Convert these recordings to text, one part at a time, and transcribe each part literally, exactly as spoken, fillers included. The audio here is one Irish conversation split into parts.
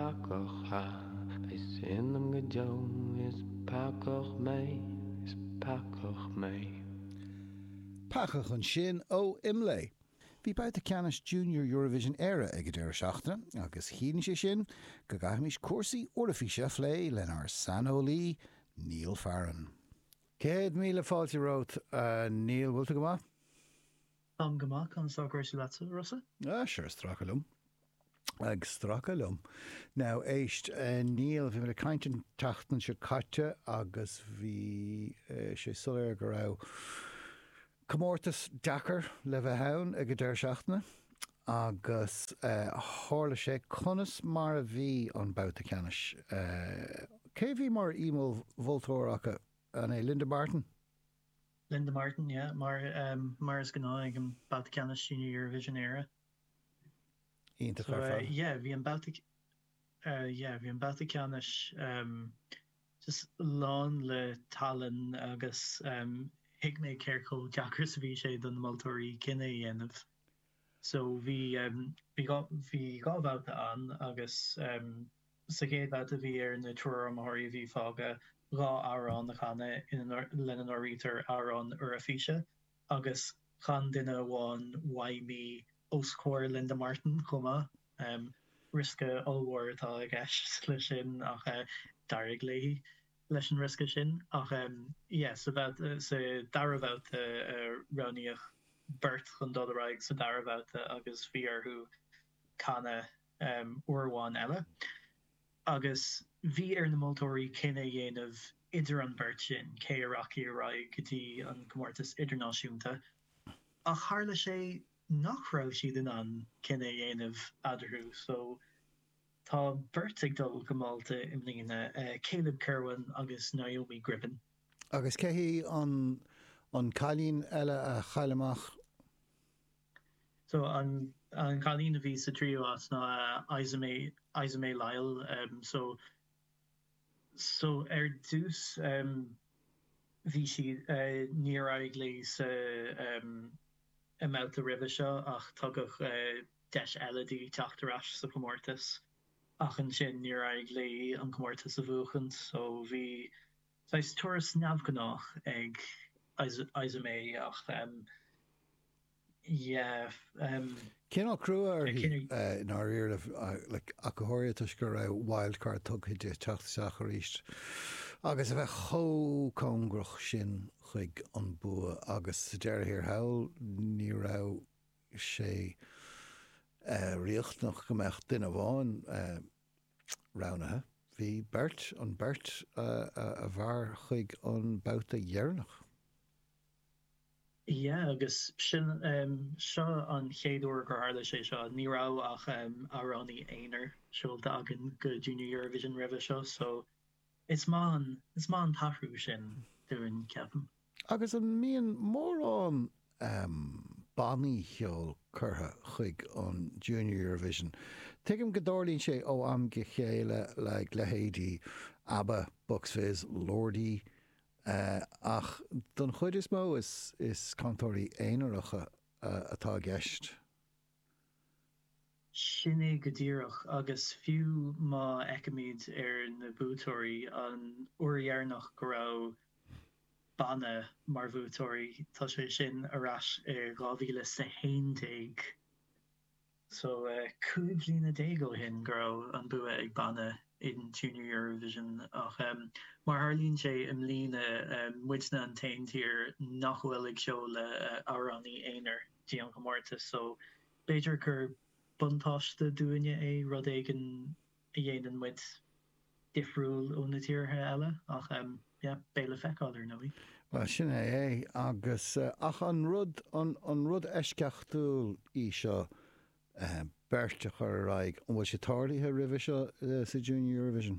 pacoch ha is in am gedoom is pacoch me is pacoch me. Pachach an sin ó imlé. Bhí beit a ceannas Junior Eurovision era ag deir seachtra, agus híann sé sin go gaiimiis cuasaí orafíse phlé lenar Sanolí Neil Farron. Céad míle fáilte rót uh, Neil bhfuilta go má? Am go má an ságur sé láta, Rosa? Ah, sure, strachalum. Ag strachalum. Now, éist, uh, Neil, bhí me caintin tachtan se caite agus bhí uh, sé sulir go rá Comórtas Dakar le bheith haun ag deir seachna agus uh, hála sé conas mar a bhí an bouta ceannis. Uh, Cé bhí mar email voltóracha an é Linda Martin? Linda Martin, yeah. Mar, um, mar is gná ag an bouta ceannis Junior Eurovision era. Ínta so, uh, yeah, bhí an bouta uh, yeah, bhí an bouta ceannis um, just lán le talan agus um, hic mé ceircó Jackar sa bhí sé don moltóirí cinenne dhéanamh. So bhí um, bhí gá bhí gá bhouta an agus um, sa céad bhouta bhí ar na túir amthirí bhí fága rá árán na chana in lena áítar árán ar a físe agus chan duine bháin waimí oscóir Linda Martin chuma um, risca allhhar atá a gceist lei sin ach uh, dairg léi. Leis an risca sin ach um, yes about uh, so darabhat uh, uh, roníoch Bert chun doraig sa darabhat uh, agus fiar who canna um, orháin eile agus bhí ar na moltóirí cinenne dhéanamh idir an Bert sin cé arachí ará gotí an comórtas idirnáisiúnta ach hála sé nachrá siad in an cinenne dhéanamh adarú so Tá Bert ag dul go máilta imlína uh, Caleb Kerwin agus Naomi Griffin. Agus cé hí an an cailín eile a chaileach? So an an cailín a bhí sa trío as ná uh, Isame Isame Lyle um, so so ar dús um, bhí si uh, níor aig lé sa um, amount a ribh seo ach tugach uh, deis eile teachtarás sa comórtas. Ach an sin níor aig lé an comórtas a bhuachant, so bhí sais turas neamhgannách ag Isame ach um, yeah um, Cinál cruúar in our ear of like acahoria tuis go ra wildcard tugthaid de teachtaach a ríist agus a bheith cho congrach sin chuig an bua agus sa deir hir hail ní ra sé Uh, riocht noch gemecht duine bháin uh, ránathe. Bhí Bert an Bert uh, uh, a bhar chuig an bouta dhearnach. Yeah, agus sin um, seo an chéadúir gur hála sé seo ní rá ach um, aránaí éonar seolta agan go Junior Eurovision ribh seo, so is má an is má an tahrú sin dúin ceapan. Agus an míon mórrán um, baní cheol curtha chuig an Junior Eurovision. Tuigim go dárlíonn sé ó am go chéile le lehéadí ABBA, Bucks Fizz, Lordi uh, ach don chuid is mó is, is cantóirí éonaracha uh, atá gceist. Sinné go díreach agus fiú má eicimid ar na bútóirí an uairnach go rá banna mar bhútóirí tá sé sin arás ar gábhíle sa héintéig. So uh, cúig lína dé go hin go an bua ag banna in Junior Eurovision ach um, mar harlíonn sé im lína um, muidna an taintír nachhfuil ag seo le uh, aránaí éonar dí an comórtas, so beidir gur buntáiste dúine é rud éigen a dhéanaan muid difriúil ó na tíortha eile ach um, yeah, béle feicáidir nó bhí. Well, sin é é agus uh, ach an rud an, an rud eisceachtúil í seo uh, Bert a chur raig an bhfuil sé tarlaithe ribh seo uh, sa Junior Eurovision?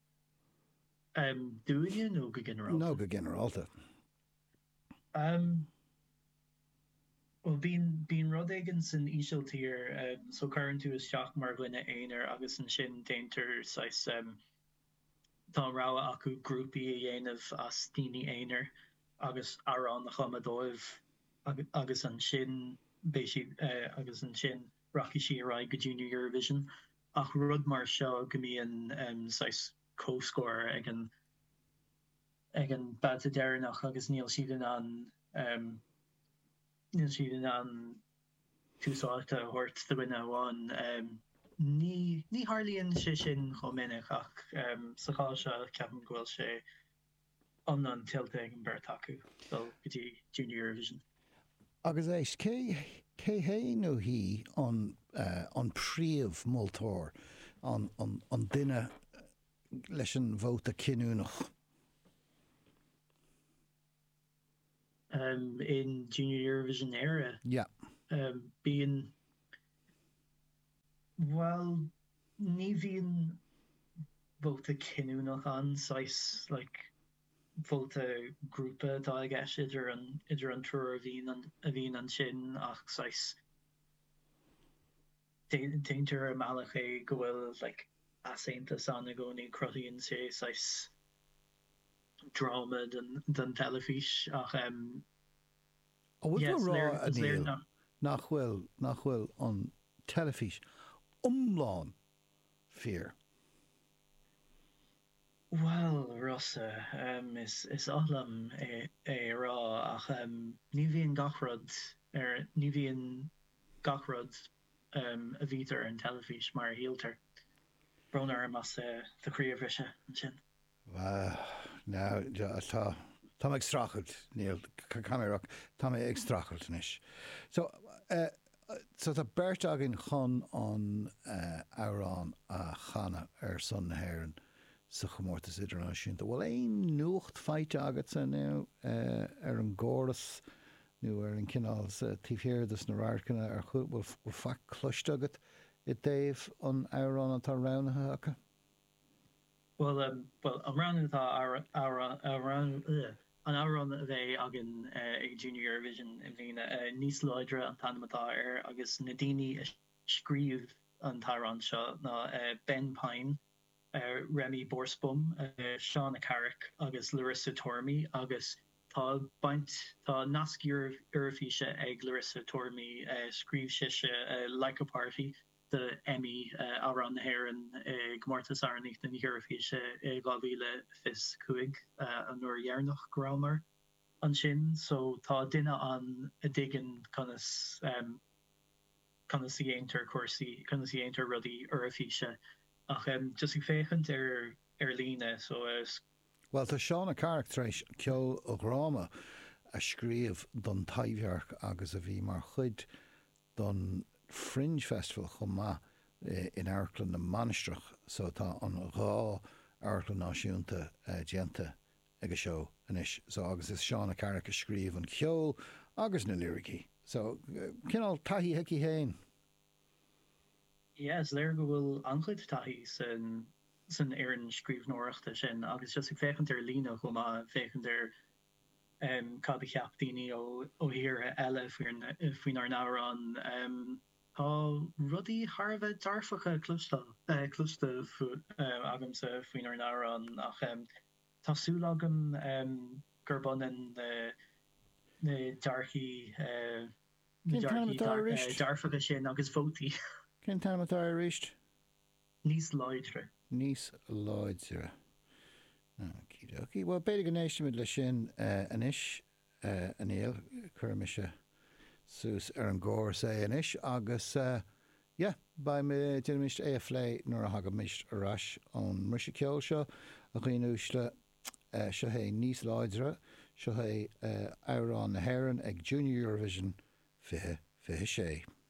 Um, dúine nó go generalta? No go generalta. Um, well, bín bín rud éigen san ísealtír um, so chuann tú isteach mar bhuine éonar agus an sin déintear sais um, tá rá acu grúpi a dhéanamh as daoine éonar agus arán na chumadóibh agus an sin béisi uh, agus an sin rachi si ará go Junior Eurovision ach rud mar seo go mbíonn um, sais co-score ag an ag an bad déireanach agus níl siad an um, níl siad an túsáilta hort de winna bháin um, ní ní harlíonn sé sin chomh minic ach um, sa cháil se ceapan ghfuil sé an an tiltte ag an beirt acu so gotí Junior Eurovision. Agus éis cé cé hé nó hí an uh, an príomh moltóir an an an duine leis an bhóta cinúnach. Um, in Junior Eurovision era. Yeah. Um, being well, ní bhíonn bóta cinúnach an sais like bóta grúpa tá ag eis idir an idir an trúr a bhíon an a bhíon an sin ach sais déintear a meallach é go bhfuil like asaontas an a gcónaí crotaíonn sé sais drama den den telefís ach um oh, yes, rá a níl nach bhfuil nach bhfuil an telefís umláin fear. Well, Rossa, um, is is allam é é rá ach um, ní bhíonn gachrod er ní bhíonn gachrod um, a bhítar an telefís mar hiiltar. Bronar mas uh, the críomhrise an sin. Uh, no, tá tá ag strachelt níl camerach tá ag strachelt níis. So uh, so tá beirt agin chun an uh, árán a chana ar son na hÉireann sa chomórtas idirnáisiúnta. Bhfuil éon nuacht feite agat sa nó uh, ar an gcóras nó ar an cinál sa tíbhhéiredas na ráircanna ar chuid bhfuil fa cloiste agat i dtaobh an árán atá ránathe acha? Well, um, well, around the around around an around the agin uh, Junior Eurovision in Vienna uh, Nís Leidre an tanmatá ar agus nadini scríomh an taran seo na uh, Ben Pine, uh, Remy Borsbum, uh, Sean Carrick agus Larissa Tormey agus tá baint tá nasciúr Eurofiise ag Larissa Tormey uh, scríomh siise uh, Like a Party. The Emmy uh, around the hair and uh, Gmortas Arnich den Eurofiise uh, Gavile fis kuig uh, an nor Jarnoch Graumer an sin so tá dinne an a diggin kannnas um, kannnas the enter corsi kannnas the enter ruddy Eurofiise ach um, just ik fechent er er line so uh, well tá Seán Carrick ceol ó Gráma a scríomh don taimhhearc agus a bhí mar chuid don Fringe Festival chumá eh, in Airclan na Manistrach so tá an rá Airclan náisiúnta uh, dianta ag a seo inis so agus is Seán Carrick a scríomh an ceol agus na lyricí so uh, cinál taithí heici héin. Yes, léir go bhfuil anchuid taithí san san éireann scríbhneoireachta sin agus just ag féchant ar lína chumá féchant ar um, cad ceap daoine ó ó hir eile faoin ar nárán um, tá rudí Harbheith darfacha clusta uh, clusta uh, agam sa faoin ar nárán ach um, tásúil agam um, gur banan na na darchaí uh, na darchaí dar, uh, darfacha sin agus vótaí. Cén táim atá ar ríist? Nís Leidre. Nís Leidre. Okie, well, beidir go néisiimiid le sin uh, anis uh, aníl chuir me se sús ar an ggóir sé anis agus uh, yeah, ba me dinimiist é a phlé nuair a hagam mist arás an mar se ceol seo a chuoinúsle uh, seo hé Nís Leidre seo hé uh, Árán na hÉireann ag Junior Eurovision fiche fiche sé.